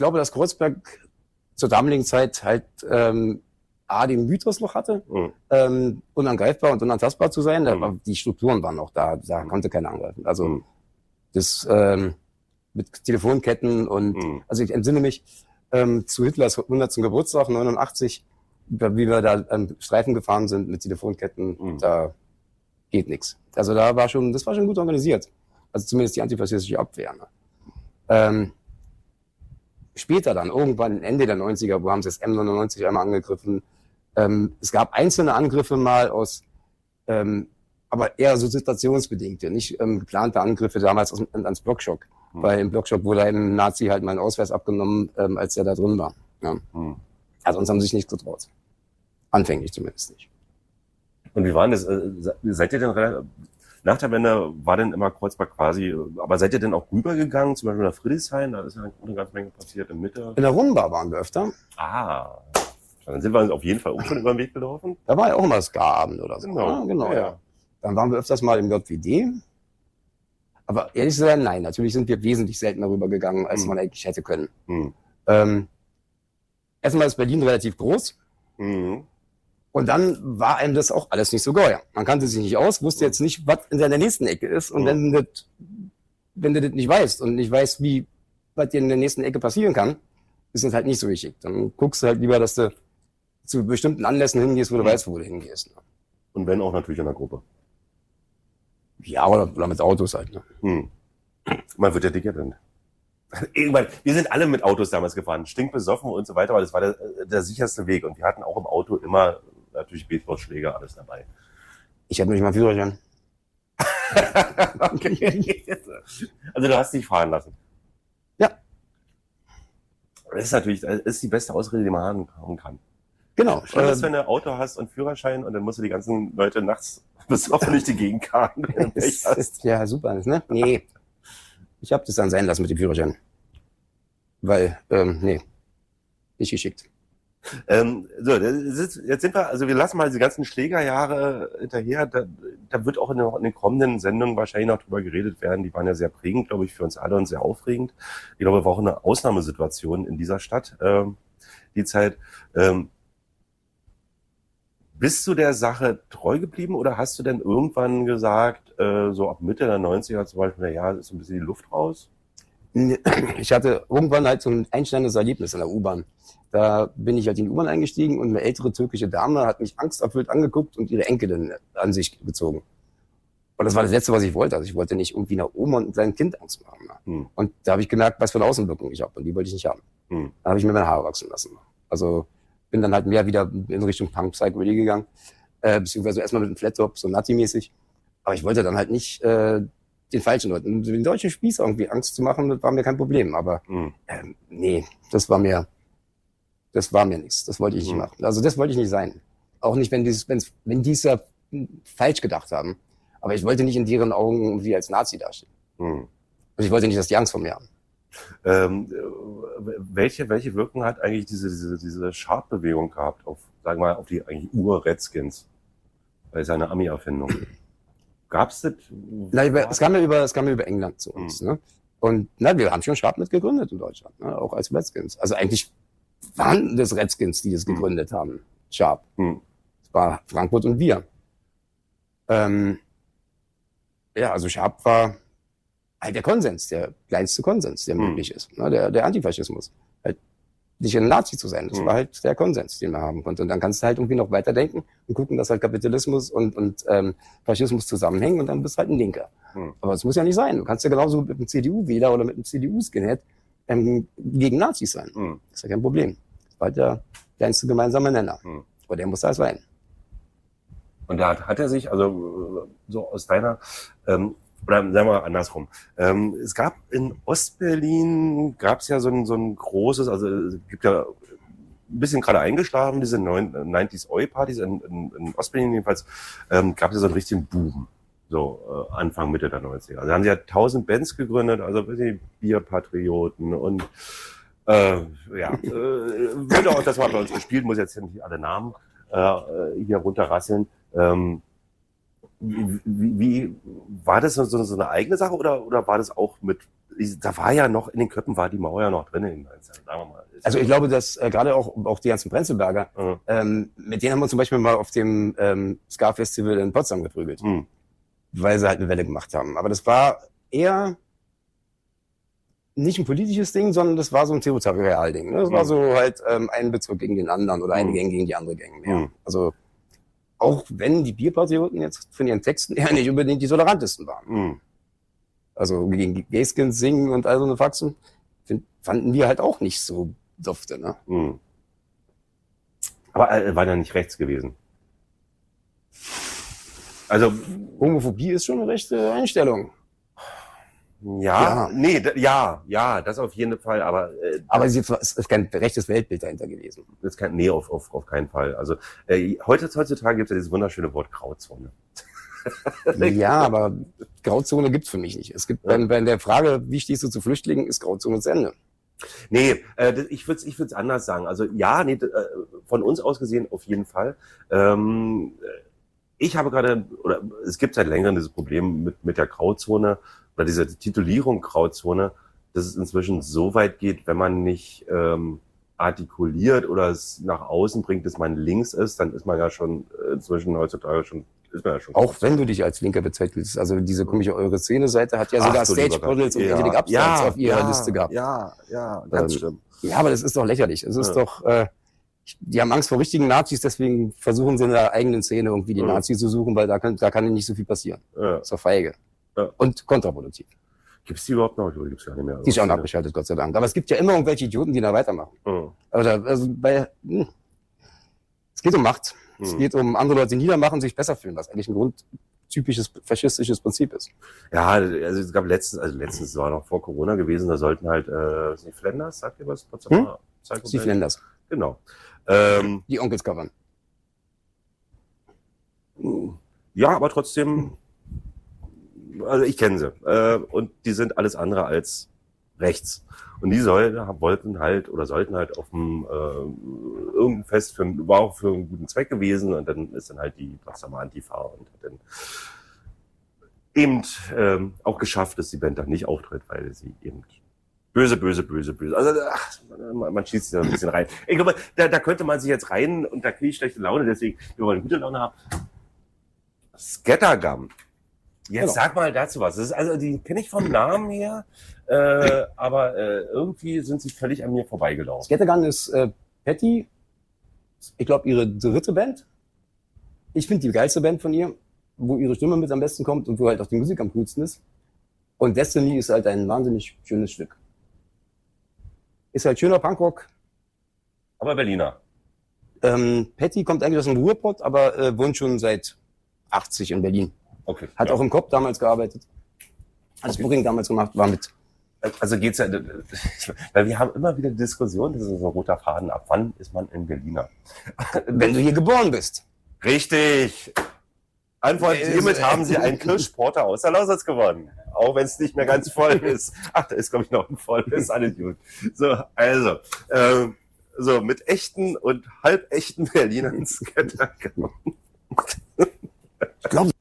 glaube, dass Kreuzberg zur damaligen Zeit halt den Mythos noch hatte, unangreifbar und unantastbar zu sein. Aber die Strukturen waren auch da konnte keiner angreifen. Also das mit Telefonketten und also ich entsinne mich zu Hitlers 100. Geburtstag 89, wie wir da Streifen gefahren sind mit Telefonketten, da geht nichts. Also das war schon gut organisiert. Also zumindest die antifaschistische Abwehr. Ne? Später dann, irgendwann Ende der 90er, wo haben sie das M99 einmal angegriffen. Es gab einzelne Angriffe mal aber eher so situationsbedingte, nicht geplante Angriffe damals ans Blockschock. Weil im Blockschock wurde einem Nazi halt mal einen Ausweis abgenommen, als er da drin war. Ja. Also sonst haben sie sich nichts getraut. Anfänglich zumindest nicht. Und wie war denn das? Seid ihr denn nach der Wende war denn immer Kreuzberg quasi, aber seid ihr denn auch rübergegangen, zum Beispiel nach Friedrichshain? Da ist ja eine ganze Menge passiert in Mitte. In der Rumba waren wir öfter. Dann sind wir auf jeden Fall auch schon über den Weg gelaufen. Da war ja auch immer das Ska-Abend oder so. Genau. Ja. Dann waren wir öfters mal im JWD. Aber ehrlich zu sein, nein, natürlich sind wir wesentlich seltener rübergegangen, als man eigentlich hätte können. Erstmal ist Berlin relativ groß. Und dann war einem das auch alles nicht so geuer. Man kannte sich nicht aus, wusste jetzt nicht, was in der nächsten Ecke ist. Und wenn du das nicht weißt und nicht weißt, was dir in der nächsten Ecke passieren kann, ist das halt nicht so wichtig. Dann guckst du halt lieber, dass du zu bestimmten Anlässen hingehst, wo du weißt, wo du hingehst. Und wenn auch natürlich in der Gruppe. Ja, oder mit Autos halt. Ne? Man wird ja dekadent. Irgendwann, wir sind alle mit Autos damals gefahren, stinkbesoffen und so weiter, aber das war der sicherste Weg. Und wir hatten auch im Auto immer natürlich Baseballschläger, alles dabei. Ich habe nicht mal Führerschein. Also du hast dich fahren lassen. Ja. Das ist die beste Ausrede, die man haben kann. Genau. Schlimm ist, wenn du ein Auto hast und Führerschein und dann musst du die ganzen Leute nachts besoffen durch die Gegend karren. Ja, super. Ne? Nee. Ich habe das dann sein lassen mit dem Führerschein. Weil, nee. Nicht geschickt. Jetzt sind wir, also wir lassen mal diese ganzen Schlägerjahre hinterher. Da wird auch in den kommenden Sendungen wahrscheinlich noch drüber geredet werden. Die waren ja sehr prägend, glaube ich, für uns alle und sehr aufregend. Ich glaube, es war auch eine Ausnahmesituation in dieser Stadt, die Zeit. Bist du der Sache treu geblieben oder hast du denn irgendwann gesagt, so ab Mitte der 90er zum Beispiel, na ist so ein bisschen die Luft raus? Ich hatte irgendwann halt so ein einschneidendes Erlebnis in der U-Bahn. Da bin ich halt in die U-Bahn eingestiegen und eine ältere türkische Dame hat mich angsterfüllt angeguckt und ihre Enkelin an sich gezogen. Und das war das Letzte, was ich wollte. Also ich wollte nicht irgendwie einer Oma und seinem Kind Angst machen. Ne? Und da habe ich gemerkt, was für eine Außenwirkung ich habe und die wollte ich nicht haben. Da habe ich mir meine Haare wachsen lassen. Also bin dann halt mehr wieder in Richtung Punk Psychobilly gegangen, beziehungsweise erstmal mit einem Flattop, so Nati-mäßig. Aber ich wollte dann halt nicht den falschen Leuten, den deutschen Spieß irgendwie Angst zu machen, das war mir kein Problem. Aber nee, das war mir nichts. Das wollte ich nicht machen. Also das wollte ich nicht sein. Auch nicht, wenn die falsch gedacht haben. Aber ich wollte nicht in deren Augen irgendwie als Nazi dastehen. Und ich wollte nicht, dass die Angst vor mir haben. Welche Wirkung hat eigentlich diese Sharp-Bewegung gehabt auf, sagen wir mal, auf die eigentlich Ur-Redskins bei seiner Ami-Erfindung? Gab's das? Es kam ja über England zu uns. Ne? Und wir haben schon Sharp mit gegründet in Deutschland, ne? Auch als Redskins. Also eigentlich waren das Redskins, die das gegründet haben. Sharp. Es war Frankfurt und wir. Also Sharp war halt der Konsens, der kleinste Konsens, der möglich ist. Ne? Der Antifaschismus. Halt nicht ein Nazi zu sein, das war halt der Konsens, den man haben konnte. Und dann kannst du halt irgendwie noch weiterdenken und gucken, dass halt Kapitalismus und Faschismus zusammenhängen und dann bist du halt ein Linker. Aber das muss ja nicht sein. Du kannst ja genauso mit einem CDU-Wähler oder mit einem CDU-Skinhead gegen Nazis sein. Das ist ja kein Problem. Das war halt der kleinste gemeinsame Nenner. Aber der muss da sein. Und da hat er sich, also so aus deiner, oder sagen wir mal andersrum. Es gab in Ostberlin, gab's ja so ein großes, also es gibt ja ein bisschen gerade eingeschlafen, diese 90s Oi-Partys in Ostberlin jedenfalls, gab es ja so einen richtigen Boom. So Anfang, Mitte der 90er. Also haben sie ja 1000 Bands gegründet, also Bierpatrioten und würde auch das mal bei uns gespielt, muss jetzt nicht alle Namen hier runterrasseln. Wie war das so eine eigene Sache oder war das auch mit da war ja noch, in den Köpfen war die Mauer ja noch drin. Sagen wir mal. Also ich glaube, dass gerade auch die ganzen Prenzlberger, mit denen haben wir zum Beispiel mal auf dem Ska-Festival in Potsdam geprügelt, weil sie halt eine Welle gemacht haben. Aber das war eher nicht ein politisches Ding, sondern das war so ein Territorialding. Ne? Das war so halt ein Bezug gegen den anderen oder eine Gang gegen die andere Gang mehr. Also auch wenn die Bierpatrioten jetzt von ihren Texten eher nicht unbedingt die tolerantesten waren. Also gegen Gayskins singen und all so eine Faxen, fanden wir halt auch nicht so dufte. Ne? Aber war ja nicht rechts gewesen. Also Homophobie ist schon eine rechte Einstellung. Ja, das auf jeden Fall, aber es ist kein rechtes Weltbild dahinter gewesen. Auf keinen Fall. Also heutzutage gibt es ja dieses wunderschöne Wort Grauzone. Ja, aber Grauzone gibt's für mich nicht. Es gibt bei der Frage, wie stehst du zu Flüchtlingen, ist Grauzone zu Ende. Nee, ich würde anders sagen. Also ja, von uns aus gesehen auf jeden Fall. Ich habe gerade, oder es gibt seit längerem dieses Problem mit der Grauzone oder dieser Titulierung Grauzone, dass es inzwischen so weit geht, wenn man nicht artikuliert oder es nach außen bringt, dass man links ist, dann ist man ja schon inzwischen heutzutage schon. Auch wenn du dich als Linker bezeichnest. Also diese komische Eure-Szene-Seite hat ja sogar Stage-Models und Angelic Upstarts auf ihrer Liste gehabt. Ja, ganz schlimm. Ja, aber das ist doch lächerlich. Es ist doch, die haben Angst vor richtigen Nazis, deswegen versuchen sie in der eigenen Szene irgendwie die Nazis zu suchen, weil da kann nicht so viel passieren. Das ist doch feige. Und kontraproduktiv. Gibt's die überhaupt noch? Die gibt's gar nicht mehr. Die ist auch noch abgeschaltet, Gott sei Dank. Aber es gibt ja immer irgendwelche Idioten, die da weitermachen. Es geht um Macht. Es geht um andere Leute niedermachen, sich besser fühlen, was eigentlich ein grundtypisches faschistisches Prinzip ist. Ja, also es gab letztens war noch vor Corona gewesen, da sollten halt, Flanders, sagt ihr was? Die Flanders. Genau. Die Onkels covern. Ja, aber trotzdem, also ich kenne sie. Und die sind alles andere als rechts. Und die sollten halt auf dem irgendein Fest war auch für einen guten Zweck gewesen und dann ist dann halt die Potsdamer Antifa und hat dann eben auch geschafft, dass die Band dann nicht auftritt, weil sie eben böse. Also man schießt sich da ein bisschen rein. Ich glaube, da könnte man sich jetzt rein und da kriege ich schlechte Laune, deswegen, wir wollen gute Laune haben. Scattergun. Jetzt sag mal dazu was. Das ist, also die kenne ich vom Namen her, aber irgendwie sind sie völlig an mir vorbeigelaufen. Scattergun ist Patty, ich glaube ihre dritte Band. Ich finde die geilste Band von ihr, wo ihre Stimme mit am besten kommt und wo halt auch die Musik am coolsten ist. Und Destiny ist halt ein wahnsinnig schönes Stück. Ist halt schöner Punkrock. Aber Berliner. Patty kommt eigentlich aus dem Ruhrpott, aber wohnt schon seit 80 in Berlin. Okay. Hat auch im Kopf damals gearbeitet. Hat das Booking damals gemacht, war mit. Also geht's ja, weil wir haben immer wieder Diskussionen, das ist so ein roter Faden, ab wann ist man ein Berliner? Wenn du hier geboren bist. Richtig. Antwort, hiermit haben sie einen Kirschporter aus der Lausitz gewonnen. Auch wenn es nicht mehr ganz voll ist. Ach, da ist, glaube ich, noch ein voll, ist alles gut. So, also, so mit echten und halbechten Berlinern. Ich glaube,